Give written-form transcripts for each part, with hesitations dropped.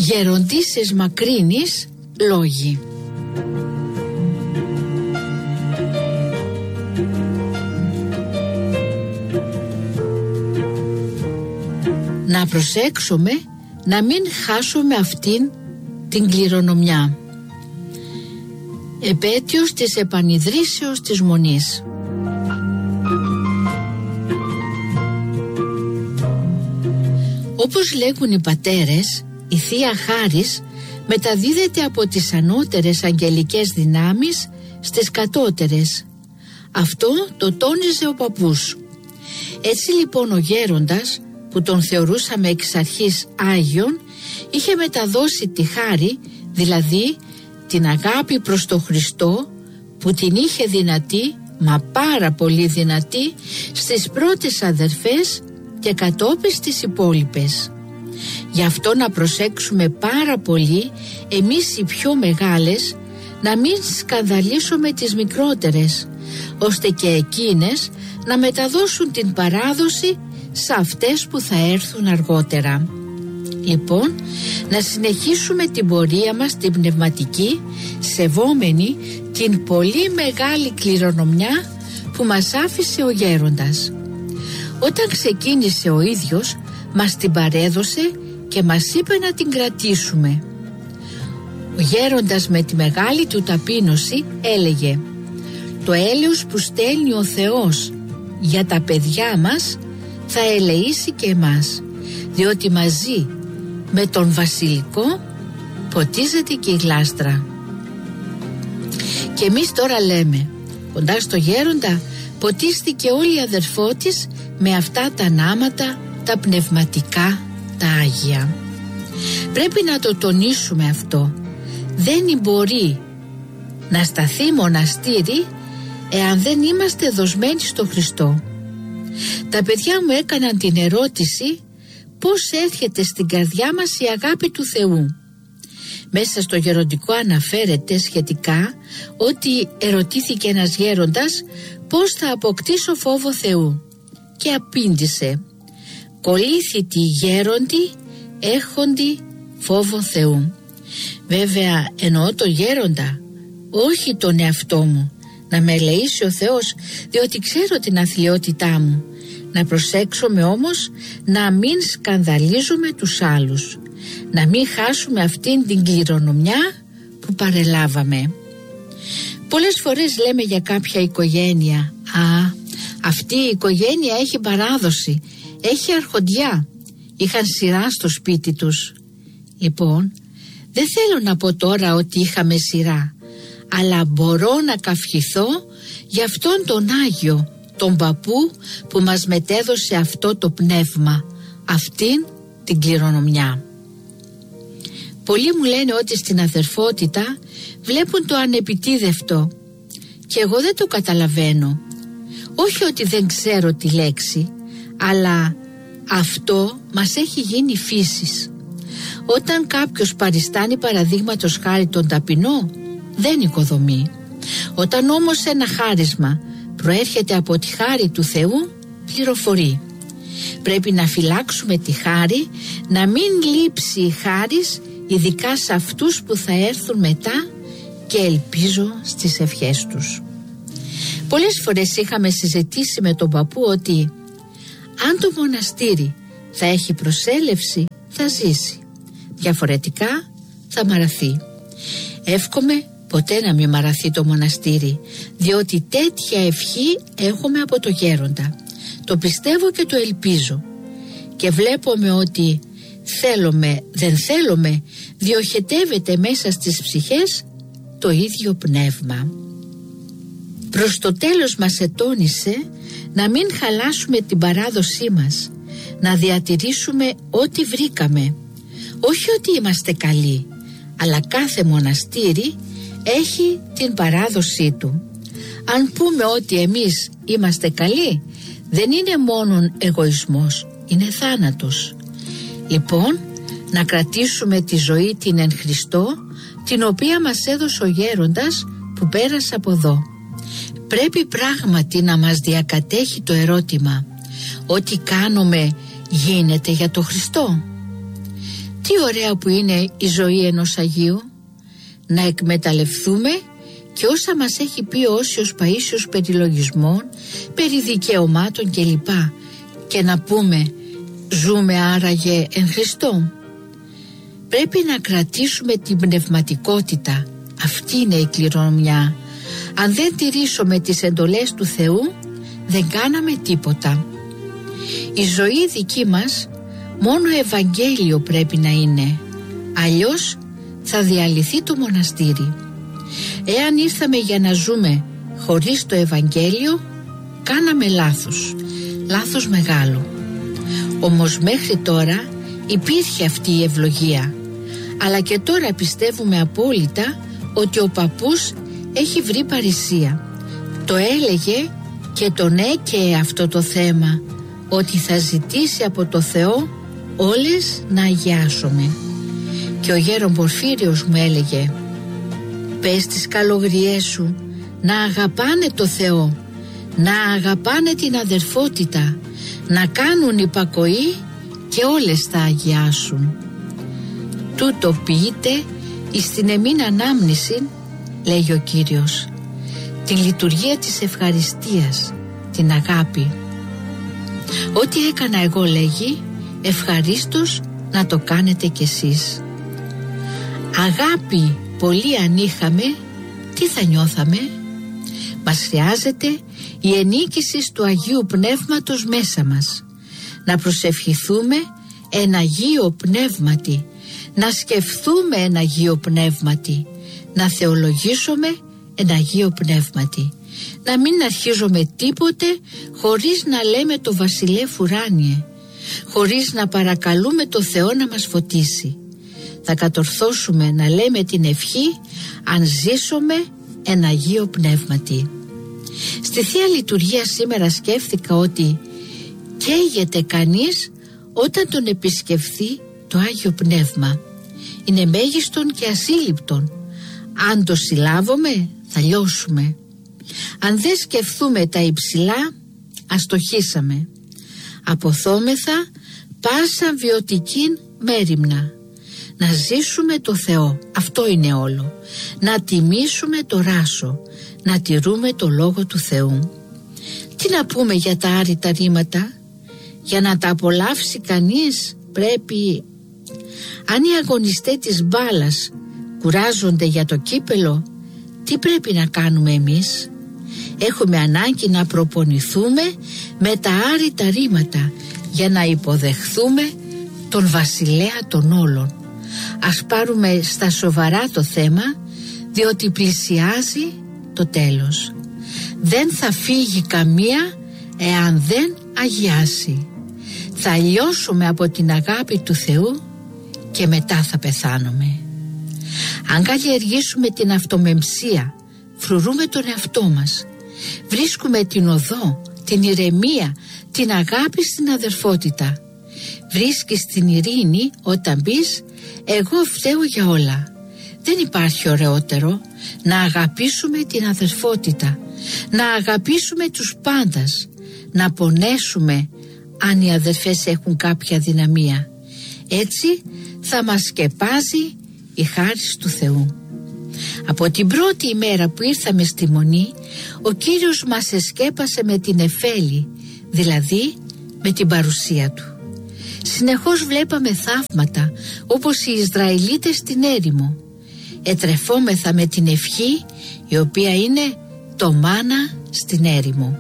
Γεροντίσες Μακρύνης λόγοι. Να προσέξουμε να μην χάσουμε αυτήν την κληρονομιά. Επέτειος της επανειδρύσεως της Μονής. Όπως λέγουν οι πατέρες, η Θεία Χάρις μεταδίδεται από τις ανώτερες αγγελικές δυνάμεις στις κατώτερες. Αυτό το τόνιζε ο παππούς. Έτσι λοιπόν ο γέροντας, που τον θεωρούσαμε εξ αρχής Άγιον, είχε μεταδώσει τη χάρη, δηλαδή την αγάπη προς τον Χριστό, που την είχε δυνατή, μα πάρα πολύ δυνατή, στις πρώτες αδερφές και κατόπιν στις υπόλοιπες. Γι' αυτό να προσέξουμε πάρα πολύ εμείς οι πιο μεγάλες, να μην σκανδαλίσουμε τις μικρότερες, ώστε και εκείνες να μεταδώσουν την παράδοση σε αυτές που θα έρθουν αργότερα. Λοιπόν, να συνεχίσουμε την πορεία μας την πνευματική, σεβόμενη την πολύ μεγάλη κληρονομιά που μας άφησε ο γέροντας. Όταν ξεκίνησε ο ίδιος, μας την παρέδωσε και μας είπε να την κρατήσουμε. Ο γέροντας με τη μεγάλη του ταπείνωση έλεγε: «Το έλεος που στέλνει ο Θεός για τα παιδιά μας θα ελεήσει και εμάς, διότι μαζί με τον βασιλικό ποτίζεται και η γλάστρα». Και εμείς τώρα λέμε, κοντά στο γέροντα ποτίστηκε όλη η αδερφό της με αυτά τα νάματα, τα πνευματικά, τα Άγια. Πρέπει να το τονίσουμε αυτό. Δεν μπορεί να σταθεί μοναστήρι εάν δεν είμαστε δοσμένοι στο Χριστό. Τα παιδιά μου έκαναν την ερώτηση πώς έρχεται στην καρδιά μας η αγάπη του Θεού. Μέσα στο γεροντικό αναφέρεται σχετικά ότι ερωτήθηκε ένας γέροντας πώς θα αποκτήσω φόβο Θεού και απήντησε: «Κολύθητοι γέροντι έχοντι φόβο Θεού». Βέβαια εννοώ το γέροντα, όχι τον εαυτό μου. Να με ελεήσει ο Θεός, διότι ξέρω την αθλιότητά μου. Να προσέξουμε όμως να μην σκανδαλίζουμε τους άλλους, να μην χάσουμε αυτήν την κληρονομιά που παρελάβαμε. Πολλές φορές λέμε για κάποια οικογένεια: «Α, αυτή η οικογένεια έχει παράδοση, έχει αρχοντιά, είχαν σειρά στο σπίτι τους». Λοιπόν, δεν θέλω να πω τώρα ότι είχαμε σειρά, αλλά μπορώ να καυχηθώ για αυτόν τον Άγιο, τον παππού που μας μετέδωσε αυτό το πνεύμα, αυτήν την κληρονομιά. Πολλοί μου λένε ότι στην αδερφότητα βλέπουν το ανεπιτίδευτο και εγώ δεν το καταλαβαίνω. Όχι ότι δεν ξέρω τη λέξη, αλλά αυτό μας έχει γίνει φύσης. Όταν κάποιος παριστάνει παραδείγματος χάρη τον ταπεινό, δεν οικοδομεί. Όταν όμως ένα χάρισμα προέρχεται από τη χάρη του Θεού, πληροφορεί. Πρέπει να φυλάξουμε τη χάρη, να μην λείψει η χάρις, ειδικά σε αυτούς που θα έρθουν μετά, και ελπίζω στις ευχές τους. Πολλές φορές είχαμε συζητήσει με τον παππού ότι αν το μοναστήρι θα έχει προσέλευση, θα ζήσει. Διαφορετικά θα μαραθεί. Εύχομαι ποτέ να μην μαραθεί το μοναστήρι, διότι τέτοια ευχή έχουμε από το γέροντα. Το πιστεύω και το ελπίζω. Και βλέπουμε ότι θέλουμε, δεν θέλουμε, διοχετεύεται μέσα στις ψυχές το ίδιο πνεύμα. Προς το τέλος μας ετώνησε να μην χαλάσουμε την παράδοσή μας, να διατηρήσουμε ό,τι βρήκαμε. Όχι ότι είμαστε καλοί, αλλά κάθε μοναστήρι έχει την παράδοσή του. Αν πούμε ότι εμείς είμαστε καλοί, δεν είναι μόνον εγωισμός, είναι θάνατος. Λοιπόν, να κρατήσουμε τη ζωή την εν Χριστώ, την οποία μας έδωσε ο γέροντας που πέρασε από εδώ. Πρέπει πράγματι να μας διακατέχει το ερώτημα: ό,τι κάνουμε γίνεται για το Χριστό? Τι ωραία που είναι η ζωή ενός Αγίου. Να εκμεταλλευτούμε και όσα μας έχει πει ο Όσιος Παΐσιος περί λογισμών, περί δικαιωμάτων κλπ. Και να πούμε, ζούμε άραγε εν Χριστώ. Πρέπει να κρατήσουμε την πνευματικότητα. Αυτή είναι η κληρονομιά. Αν δεν τηρήσουμε τις εντολές του Θεού, δεν κάναμε τίποτα. Η ζωή δική μας μόνο Ευαγγέλιο πρέπει να είναι. Αλλιώς θα διαλυθεί το μοναστήρι. Εάν ήρθαμε για να ζούμε χωρίς το Ευαγγέλιο, κάναμε λάθος. Λάθος μεγάλο. Όμως μέχρι τώρα υπήρχε αυτή η ευλογία. Αλλά και τώρα πιστεύουμε απόλυτα ότι ο παππούς έχει βρει παρησία. Το έλεγε και τον έκαιε αυτό το θέμα, ότι θα ζητήσει από το Θεό όλες να αγιάσουμε. Και ο γέρον Πορφύριος μου έλεγε, πες τις καλογριές σου να αγαπάνε το Θεό, να αγαπάνε την αδερφότητα, να κάνουν υπακοή και όλες θα αγιάσουν. Τούτο ποιείται εις την εμήν ανάμνηση, λέγει ο Κύριος, την λειτουργία της ευχαριστίας, την αγάπη. Ό,τι έκανα εγώ, λέγει, ευχαρίστως να το κάνετε κι εσείς. Αγάπη πολύ αν είχαμε, τι θα νιώθαμε? Μας χρειάζεται η ενίκηση του Αγίου Πνεύματος μέσα μας. Να προσευχηθούμε εν Αγίο Πνεύματι, να σκεφτούμε εν Αγίο Πνεύματι, να θεολογήσουμε εν Αγίο Πνεύματι, να μην αρχίζουμε τίποτε χωρίς να λέμε το Βασιλεύ ουράνιε, χωρίς να παρακαλούμε το Θεό να μας φωτίσει. Θα κατορθώσουμε να λέμε την ευχή αν ζήσουμε εν Αγίο Πνεύματι. Στη Θεία Λειτουργία σήμερα σκέφθηκα ότι καίγεται κανείς όταν τον επισκεφθεί το Άγιο Πνεύμα. Είναι μέγιστον και ασύλληπτον. Αν το συλλάβουμε θα λιώσουμε. Αν δεν σκεφτούμε τα υψηλά, αστοχήσαμε. Αποθόμεθα πάσα βιωτικήν μέριμνα. Να ζήσουμε το Θεό, αυτό είναι όλο. Να τιμήσουμε το ράσο, να τηρούμε το Λόγο του Θεού. Τι να πούμε για τα άρρητα ρήματα? Για να τα απολαύσει κανείς πρέπει... Αν οι αγωνιστές της μπάλας κουράζονται για το κύπελο, τι πρέπει να κάνουμε εμείς? Έχουμε ανάγκη να προπονηθούμε με τα άρρητα ρήματα για να υποδεχθούμε τον βασιλέα των όλων. Ας πάρουμε στα σοβαρά το θέμα, διότι πλησιάζει το τέλος. Δεν θα φύγει καμία εάν δεν αγιάσει. Θα λιώσουμε από την αγάπη του Θεού και μετά θα πεθάνουμε. Αν καλλιεργήσουμε την αυτομεμψία, φρουρούμε τον εαυτό μας. Βρίσκουμε την οδό, την ηρεμία, την αγάπη στην αδερφότητα. Βρίσκεις την ειρήνη όταν πεις εγώ φταίω για όλα. Δεν υπάρχει ωραιότερο να αγαπήσουμε την αδερφότητα, να αγαπήσουμε τους πάντας, να πονέσουμε αν οι αδερφές έχουν κάποια δυναμία. Έτσι θα μας σκεπάζει η χάρις του Θεού. Από την πρώτη ημέρα που ήρθαμε στη Μονή, ο Κύριος μας εσκέπασε με την εφέλη, δηλαδή με την παρουσία Του. Συνεχώς βλέπαμε θαύματα όπως οι Ισραηλίτες στην έρημο. Ετρεφόμεθα με την ευχή η οποία είναι το μάνα στην έρημο.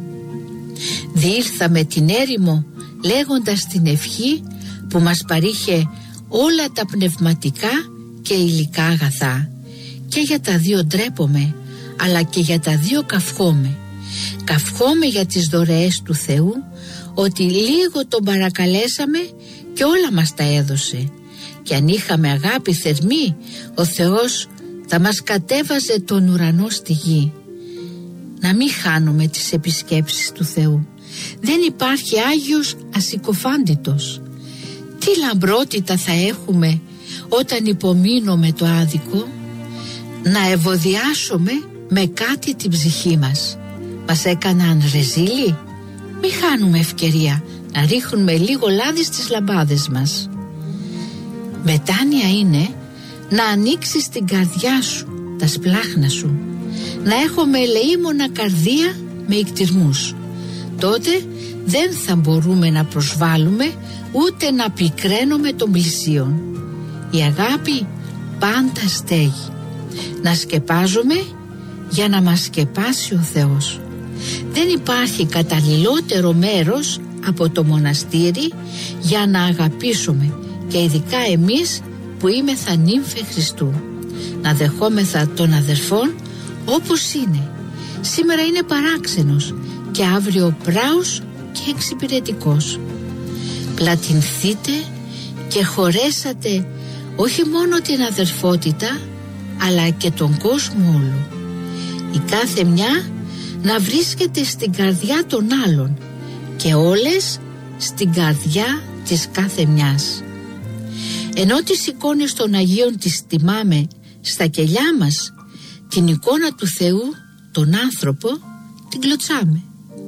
Διήλθαμε την έρημο λέγοντας την ευχή που μας παρήχε όλα τα πνευματικά και υλικά αγαθά. Και για τα δύο ντρέπομαι, αλλά και για τα δύο καυχόμαι. Καυχόμαι για τις δωρεές του Θεού, ότι λίγο τον παρακαλέσαμε και όλα μας τα έδωσε. Και αν είχαμε αγάπη θερμή, ο Θεός θα μας κατέβαζε τον ουρανό στη γη. Να μην χάνουμε τις επισκέψεις του Θεού. Δεν υπάρχει Άγιος ασυκοφάντητος. Τι λαμπρότητα θα έχουμε όταν υπομείνουμε το άδικο? Να ευωδιάσουμε με κάτι την ψυχή μας. Μας έκαναν ρεζίλι? Μη χάνουμε ευκαιρία να ρίχνουμε λίγο λάδι στις λαμπάδες μας. Μετάνοια είναι να ανοίξεις την καρδιά σου, τα σπλάχνα σου, να έχουμε ελεήμονα καρδία με ικτισμούς. Τότε δεν θα μπορούμε να προσβάλλουμε ούτε να πικραίνουμε των πλησίων. Η αγάπη πάντα στέγει. Να σκεπάζουμε για να μας σκεπάσει ο Θεός. Δεν υπάρχει καταλληλότερο μέρος από το μοναστήρι για να αγαπήσουμε, και ειδικά εμείς που είμεθα νύμφε Χριστού. Να δεχόμεθα των αδερφών όπως είναι. Σήμερα είναι παράξενος και αύριο πράος και εξυπηρετικός. Πλατινθείτε και χωρέσατε όχι μόνο την αδερφότητα, αλλά και τον κόσμο όλο. Η κάθε μια να βρίσκεται στην καρδιά των άλλων και όλες στην καρδιά της κάθε μιας. Ενώ τις εικόνες των Αγίων τις τιμάμε στα κελιά μας, την εικόνα του Θεού, τον άνθρωπο, την κλωτσάμε.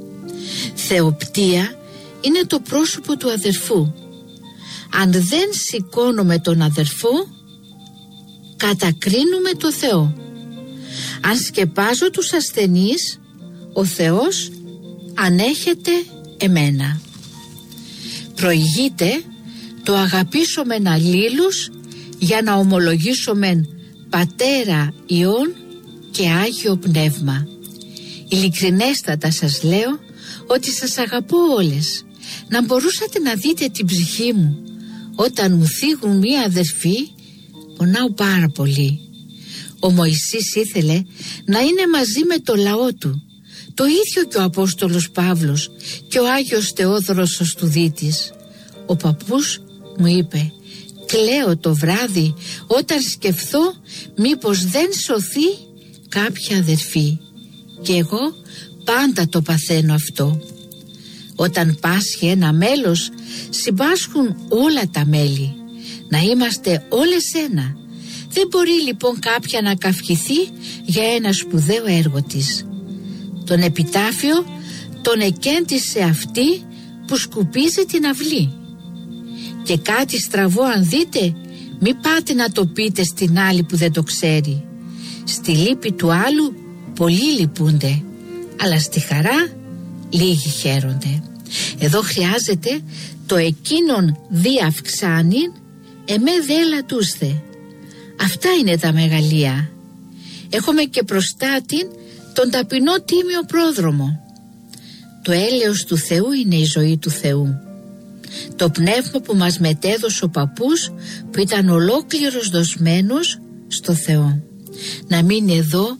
Θεοπτία είναι το πρόσωπο του αδερφού. Αν δεν σηκώνουμε τον αδερφό, κατακρίνουμε το Θεό. Αν σκεπάζω τους ασθενείς, ο Θεός ανέχεται εμένα. Προηγείται το αγαπήσομεν αλλήλους για να ομολογήσομεν Πατέρα, Υιόν και Άγιο Πνεύμα. Ειλικρινέστατα σας λέω ότι σας αγαπώ όλες. Να μπορούσατε να δείτε την ψυχή μου όταν μου θίγουν μία αδερφή, πονάω πάρα πολύ. Ο Μωυσής ήθελε να είναι μαζί με το λαό του. Το ίδιο και ο Απόστολος Παύλος και ο Άγιος Θεόδωρος ο Στουδίτης. Ο παππούς μου είπε, κλαίω το βράδυ όταν σκεφτώ μήπως δεν σωθεί κάποια αδερφή. Και εγώ πάντα το παθαίνω αυτό. Όταν πάσχει ένα μέλος, συμπάσχουν όλα τα μέλη. Να είμαστε όλες ένα. Δεν μπορεί λοιπόν κάποια να καυχηθεί για ένα σπουδαίο έργο της. Τον επιτάφιο τον εκέντησε αυτή που σκουπίζει την αυλή. Και κάτι στραβό αν δείτε, μη πάτε να το πείτε στην άλλη που δεν το ξέρει. Στη λύπη του άλλου πολλοί λυπούνται, αλλά στη χαρά λίγοι χαίρονται. Εδώ χρειάζεται το εκείνον δι αυξάνειν, εμέ δε λατούσθε. Αυτά είναι τα μεγαλεία. Έχουμε και προστάτην τον ταπεινό τίμιο πρόδρομο. Το έλεος του Θεού είναι η ζωή του Θεού. Το πνεύμα που μας μετέδωσε ο παππούς, που ήταν ολόκληρος δοσμένος στο Θεό. Να μείνει εδώ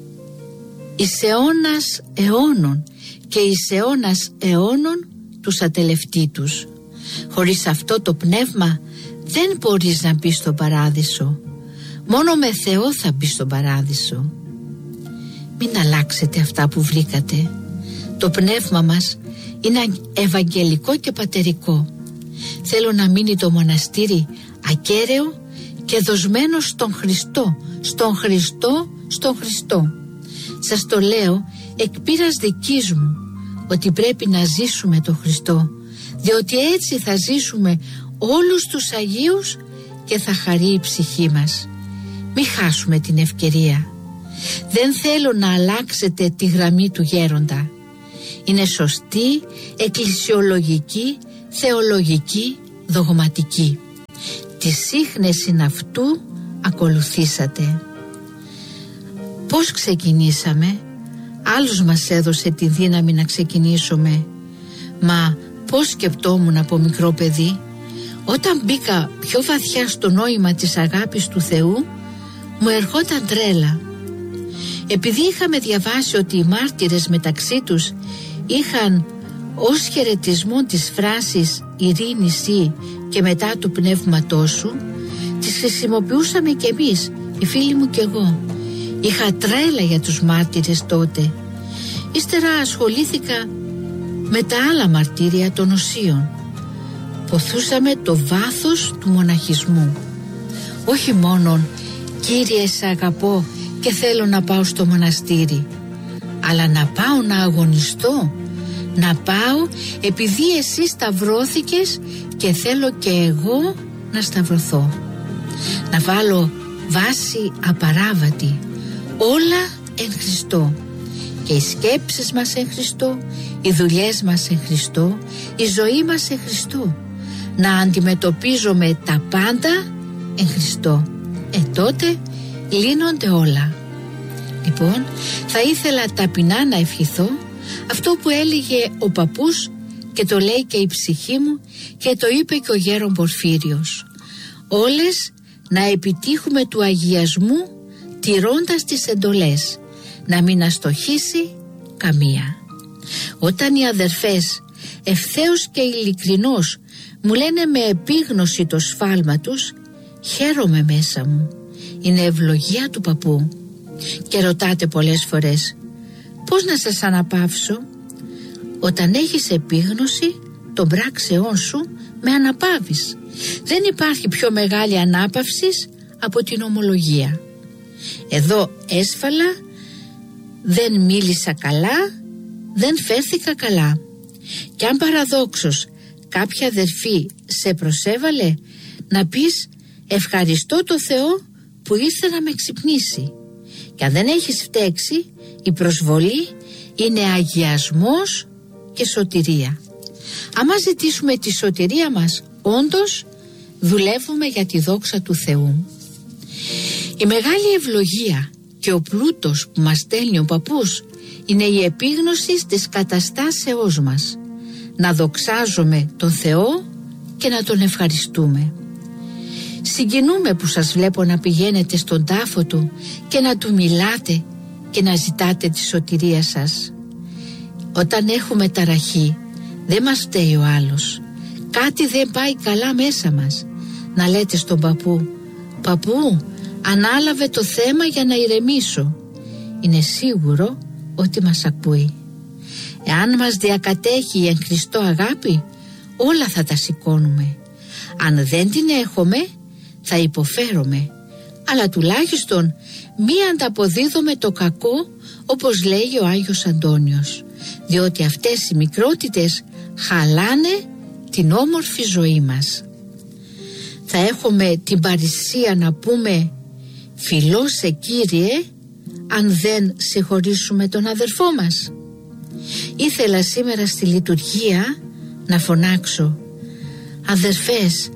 εις αιώνας αιώνων και εις αιώνας αιώνων τους ατελευτήτους. Χωρίς αυτό το πνεύμα δεν μπορείς να μπεις στον παράδεισο. Μόνο με Θεό θα μπεις στον παράδεισο. Μην αλλάξετε αυτά που βρήκατε. Το πνεύμα μας είναι ευαγγελικό και πατερικό. Θέλω να μείνει το μοναστήρι ακέραιο και δοσμένο στον Χριστό, στον Χριστό, στον Χριστό. Σας το λέω εκ πείρας δικής μου, ότι πρέπει να ζήσουμε τον Χριστό, διότι έτσι θα ζήσουμε όλους τους Αγίους και θα χαρεί η ψυχή μας. Μη χάσουμε την ευκαιρία. Δεν θέλω να αλλάξετε τη γραμμή του γέροντα. Είναι σωστή, εκκλησιολογική, θεολογική, δογματική. Τη σύχνεση αυτού ακολουθήσατε. Πώς ξεκινήσαμε? Άλλος μας έδωσε τη δύναμη να ξεκινήσουμε. Μα πώς σκεπτόμουν από μικρό παιδί? Όταν μπήκα πιο βαθιά στο νόημα της αγάπης του Θεού, μου ερχόταν τρέλα. Επειδή είχαμε διαβάσει ότι οι μάρτυρες μεταξύ τους είχαν ως χαιρετισμό της φράσης «Ειρήνη Συ» και μετά του πνεύματός σου, τις χρησιμοποιούσαμε κι εμείς, οι φίλοι μου κι εγώ. Είχα τρέλα για τους μάρτυρες τότε. Ύστερα ασχολήθηκα με τα άλλα μαρτύρια των οσίων. Ποθούσαμε το βάθος του μοναχισμού. Όχι μόνον «Κύριε, σε αγαπώ και θέλω να πάω στο μοναστήρι», αλλά να πάω να αγωνιστώ, να πάω επειδή εσύ σταυρώθηκες και θέλω και εγώ να σταυρωθώ, να βάλω βάση απαράβατη, όλα εν Χριστώ, και οι σκέψεις μας εν Χριστώ, οι δουλειές μας εν Χριστώ, η ζωή μας εν Χριστώ, να αντιμετωπίζουμε τα πάντα εν Χριστώ. Τότε λύνονται όλα. Λοιπόν, θα ήθελα ταπεινά να ευχηθώ αυτό που έλεγε ο παππούς και το λέει και η ψυχή μου και το είπε και ο γέρον Πορφύριος. Όλες να επιτύχουμε του αγιασμού τηρώντας τις εντολές, να μην αστοχήσει καμία. Όταν οι αδερφές ευθέως και ειλικρινώς μου λένε με επίγνωση το σφάλμα τους, χαίρομαι μέσα μου. Είναι ευλογία του παππού. Και ρωτάτε πολλές φορές, πώς να σας αναπαύσω? Όταν έχεις επίγνωση των πράξεών σου, με αναπαύεις. Δεν υπάρχει πιο μεγάλη ανάπαυση από την ομολογία. Εδώ έσφαλα, δεν μίλησα καλά, δεν φέρθηκα καλά. Και αν παραδόξως κάποια αδερφή σε προσέβαλε, να πεις ευχαριστώ το Θεό που ήρθε να με ξυπνήσει. Και αν δεν έχεις φταίξει, η προσβολή είναι αγιασμός και σωτηρία. Άμα ζητήσουμε τη σωτηρία μας, όντως δουλεύουμε για τη δόξα του Θεού. Η μεγάλη ευλογία και ο πλούτος που μας στέλνει ο παππούς είναι η επίγνωση της καταστάσεώς μας. Να δοξάζουμε τον Θεό και να τον ευχαριστούμε. Συγκινούμε που σας βλέπω να πηγαίνετε στον τάφο του και να του μιλάτε και να ζητάτε τη σωτηρία σας. Όταν έχουμε ταραχή, δεν μας φταίει ο άλλος. Κάτι δεν πάει καλά μέσα μας. Να λέτε στον παππού, παππού, ανάλαβε το θέμα για να ηρεμήσω. Είναι σίγουρο ότι μας ακούει. Εάν μας διακατέχει η εν Χριστώ αγάπη, όλα θα τα σηκώνουμε. Αν δεν την έχουμε, θα υποφέρουμε, αλλά τουλάχιστον μη ανταποδίδουμε το κακό, όπως λέει ο Άγιος Αντώνιος, διότι αυτές οι μικρότητες χαλάνε την όμορφη ζωή μας. Θα έχουμε την παρησία να πούμε φιλώσαι Κύριε, αν δεν συγχωρήσουμε τον αδερφό μας. Ήθελα σήμερα στη λειτουργία να φωνάξω, αδερφές,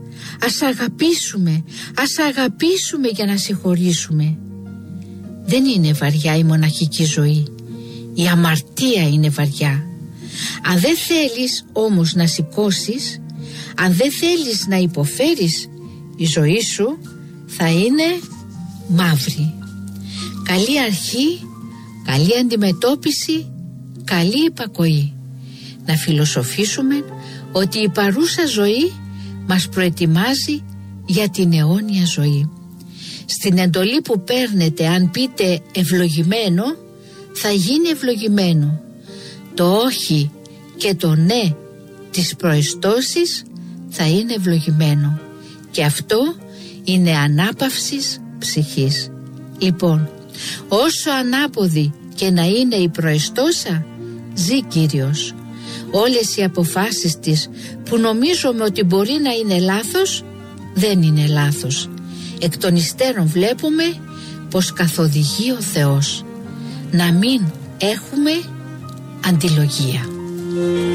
ας αγαπήσουμε για να συγχωρήσουμε. Δεν είναι βαριά η μοναχική ζωή, η αμαρτία είναι βαριά. Αν δεν θέλεις όμως να σηκώσεις, αν δεν θέλεις να υποφέρεις, η ζωή σου θα είναι μαύρη. Καλή αρχή, καλή αντιμετώπιση, καλή υπακοή. Να φιλοσοφήσουμε ότι η παρούσα ζωή μας προετοιμάζει για την αιώνια ζωή. Στην εντολή που παίρνετε, αν πείτε ευλογημένο, θα γίνει ευλογημένο. Το όχι και το ναι της προεστώσης θα είναι ευλογημένο. Και αυτό είναι ανάπαυσης ψυχής. Λοιπόν, όσο ανάποδη και να είναι η προεστώσα, ζει Κύριος. Όλες οι αποφάσεις της που νομίζουμε ότι μπορεί να είναι λάθος, δεν είναι λάθος. Εκ των υστέρων βλέπουμε πως καθοδηγεί ο Θεός. Να μην έχουμε αντιλογία.